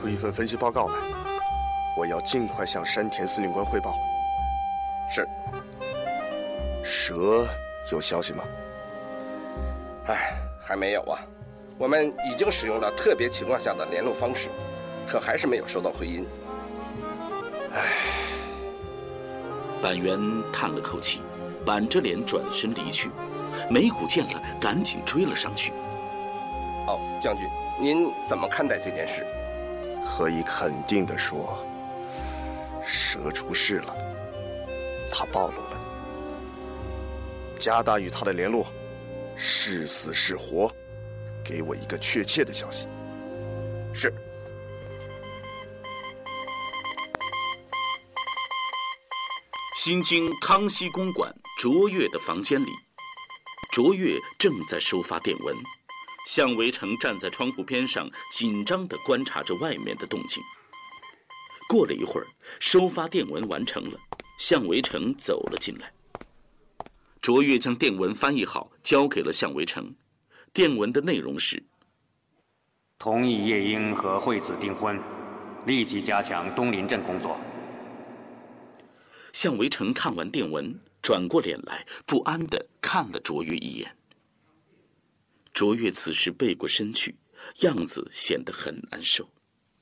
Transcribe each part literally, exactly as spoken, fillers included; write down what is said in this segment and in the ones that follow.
一份分析报告来，我要尽快向山田司令官汇报。 是。 蛇有消息吗？ 哎，还没有啊。我们已经使用了特别情况下的联络方式，可还是没有收到回音。 唉。 板垣叹了口气，板着脸转身离去。梅谷见了，赶紧追了上去。 哦，将军，您怎么看待这件事？ 可以肯定地说，蛇出事了，他暴露了。加大与他的联络，是死是活，给我一个确切的消息。 是。 新京康熙公馆卓越的房间里，卓越正在收发电文，向围城站在窗户边上，紧张地观察着外面的动静。过了一会儿，收发电文完成了，向围城走了进来。卓越将电文翻译好，交给了向围城。电文的内容是： 同意夜莺和惠子订婚，立即加强东林镇工作。 向围城看完电文，转过脸来，不安地看了卓越一眼。卓越此时背过身去，样子显得很难受。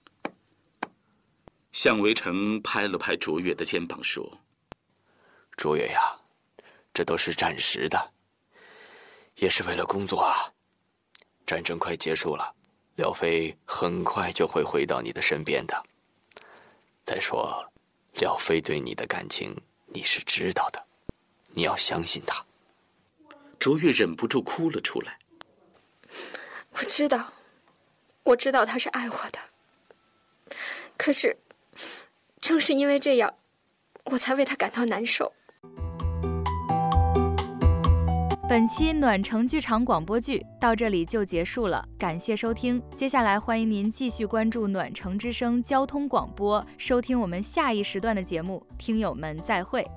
向围城拍了拍卓越的肩膀，说：“ 卓越呀，这都是暂时的，也是为了工作啊。战争快结束了，廖飞很快就会回到你的身边的。再说，廖飞对你的感情你是知道的，你要相信他。” 卓越忍不住哭了出来。 我知道，我知道他是爱我的。可是，正是因为这样，我才为他感到难受。 本期暖城剧场广播剧到这里就结束了，感谢收听。接下来欢迎您继续关注暖城之声交通广播，收听我们下一时段的节目。听友们再会。